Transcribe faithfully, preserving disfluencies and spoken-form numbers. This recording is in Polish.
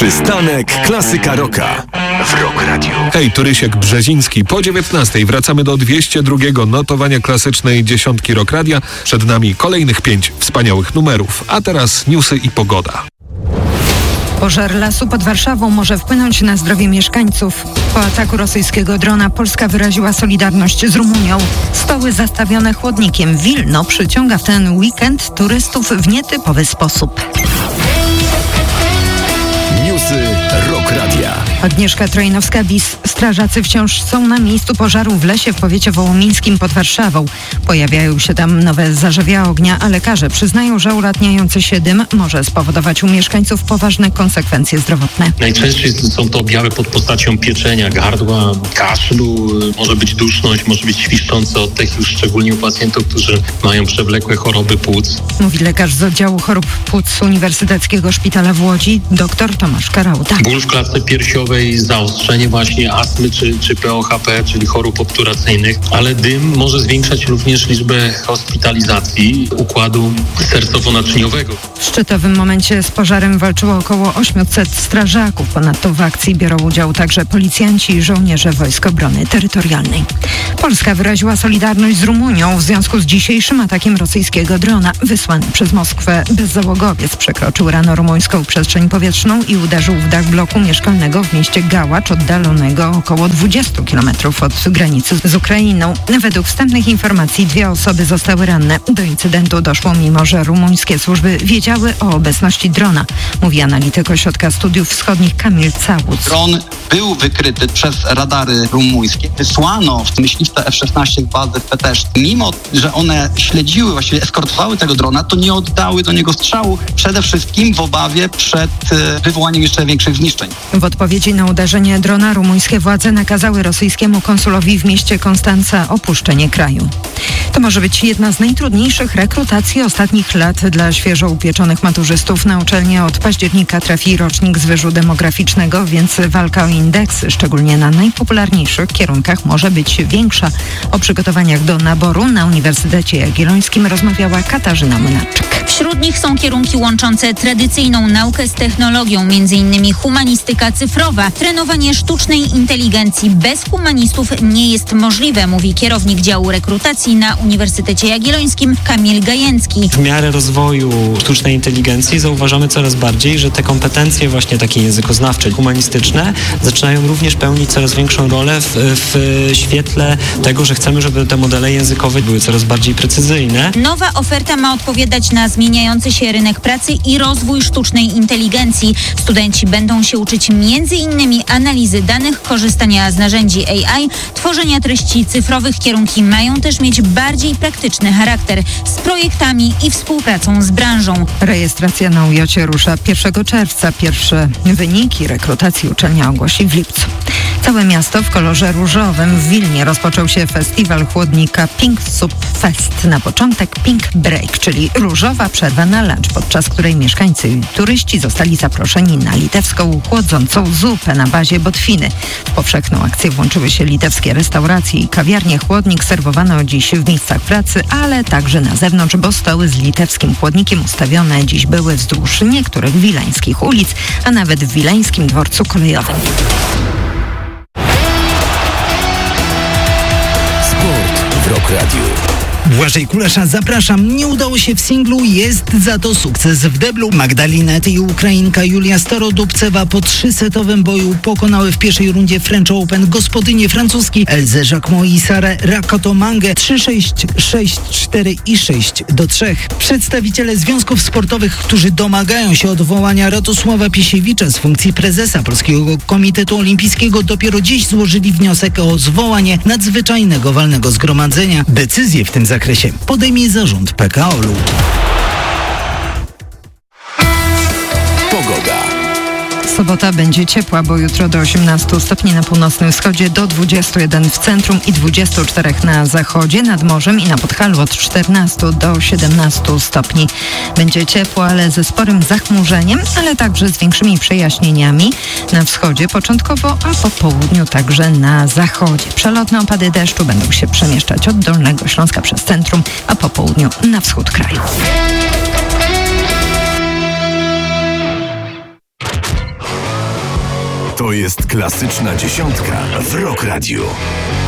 Przystanek Klasyka Rocka w Rock Radio. Hej, Turysiek Brzeziński. Po dziewiętnastej wracamy do dwieście drugiego notowania klasycznej dziesiątki Rock Radia. Przed nami kolejnych pięć wspaniałych numerów. A teraz newsy i pogoda. Pożar lasu pod Warszawą może wpłynąć na zdrowie mieszkańców. Po ataku rosyjskiego drona Polska wyraziła solidarność z Rumunią. Stoły zastawione chłodnikiem. Wilno przyciąga w ten weekend turystów w nietypowy sposób. Newsy Rock Radia. Agnieszka Trojnowska-Bis. Strażacy wciąż są na miejscu pożaru w lesie w powiecie wołomińskim pod Warszawą. Pojawiają się tam nowe zarzewia ognia, a lekarze przyznają, że ulatniający się dym może spowodować u mieszkańców poważne konsekwencje zdrowotne. Najczęściej są to objawy pod postacią pieczenia gardła, kaszlu, może być duszność, może być świszczący oddech, już szczególnie u pacjentów, którzy mają przewlekłe choroby płuc. Mówi lekarz z oddziału chorób płuc Uniwersyteckiego Szpitala w Łodzi, dr Tomasz Karauta. Ból w klatce piersiowej, zaostrzenie właśnie astmy czy, czy P O H P, czyli chorób obturacyjnych, ale dym może zwiększać również liczbę hospitalizacji układu sercowo-naczyniowego. W szczytowym momencie z pożarem walczyło około osiemset strażaków. Ponadto w akcji biorą udział także policjanci i żołnierze Wojsk Obrony Terytorialnej. Polska wyraziła solidarność z Rumunią w związku z dzisiejszym atakiem rosyjskiego drona. Wysłany przez Moskwę bezzałogowiec przekroczył rano rumuńską przestrzeń powietrzną i uderzył w dach bloku mieszkalnego w mieście Gałacz, oddalonego około dwadzieścia kilometrów od granicy z Ukrainą. Według wstępnych informacji dwie osoby zostały ranne. Do incydentu doszło, mimo że rumuńskie służby wiedziały o obecności drona, mówi analityk Ośrodka Studiów Wschodnich Kamil Całus. Dron był wykryty przez radary rumuńskie. Wysłano w myśliwce F szesnaście z bazy w Peteszce. Mimo że one śledziły, właściwie eskortowały tego drona, to nie oddały do niego strzału, przede wszystkim w obawie przed wywołaniem jeszcze większych zniszczeń. W odpowiedzi na uderzenie drona rumuńskie władze nakazały rosyjskiemu konsulowi w mieście Konstanca opuszczenie kraju. To może być jedna z najtrudniejszych rekrutacji ostatnich lat dla świeżo upieczonych maturzystów. Na uczelnię od października trafi rocznik z wyżu demograficznego, więc walka o indeksy, szczególnie na najpopularniejszych kierunkach, może być większa. O przygotowaniach do naboru na Uniwersytecie Jagiellońskim rozmawiała Katarzyna Młynarczyk. Wśród nich są kierunki łączące tradycyjną naukę z technologią, m.in. humanistyka cyfrowa. Trenowanie sztucznej inteligencji bez humanistów nie jest możliwe, mówi kierownik działu rekrutacji na Uniwersytecie Jagiellońskim Kamil Gajęcki. W miarę rozwoju sztucznej inteligencji zauważamy coraz bardziej, że te kompetencje właśnie takie językoznawcze, humanistyczne zaczynają również pełnić coraz większą rolę w, w świetle tego, że chcemy, żeby te modele językowe były coraz bardziej precyzyjne. Nowa oferta ma odpowiadać na zmieniający się rynek pracy i rozwój sztucznej inteligencji. Studenci będą się uczyć między innymi analizy danych, korzystania z narzędzi A I, tworzenia treści cyfrowych. Kierunki mają też mieć bardziej praktyczny charakter, z projektami i współpracą z branżą. Rejestracja na U J C rusza pierwszego czerwca. Pierwsze wyniki rekrutacji uczelnia ogłosi w lipcu. Całe miasto w kolorze różowym. W Wilnie rozpoczął się festiwal chłodnika Pink Soup Fest. Na początek Pink Break, czyli różowa przerwa na lunch, podczas której mieszkańcy i turyści zostali zaproszeni na litewską chłodzącą zupę na bazie botwiny. W powszechną akcję włączyły się litewskie restauracje i kawiarnie. Chłodnik serwowano dziś w miejscach pracy, ale także na zewnątrz, bo stoły z litewskim chłodnikiem ustawione dziś były wzdłuż niektórych wileńskich ulic, a nawet w wileńskim dworcu kolejowym. Sport w Rock Radio. Błażej Kulesza, zapraszam. Nie udało się w singlu, jest za to sukces w deblu. Magdalinet i Ukrainka Julia Starodubcewa po trzysetowym boju pokonały w pierwszej rundzie French Open gospodynie francuski Elzę Jacquemot i Sarę Rakotomangę trzy sześć, sześć cztery i sześć do trzech. Przedstawiciele związków sportowych, którzy domagają się odwołania Radosława Piesiewicza z funkcji prezesa Polskiego Komitetu Olimpijskiego, dopiero dziś złożyli wniosek o zwołanie nadzwyczajnego walnego zgromadzenia. Decyzję w tym zakresie podejmie zarząd P K O L-u. Pogoda. Sobota będzie ciepła, bo jutro do osiemnastu stopni na północnym wschodzie, do dwudziestu jeden w centrum i dwudziestu czterech na zachodzie, nad morzem i na Podhalu od czternastu do siedemnastu stopni. Będzie ciepło, ale ze sporym zachmurzeniem, ale także z większymi przejaśnieniami. Na wschodzie początkowo, a po południu także na zachodzie. Przelotne opady deszczu będą się przemieszczać od Dolnego Śląska przez centrum, a po południu na wschód kraju. To jest klasyczna dziesiątka w Rock Radio.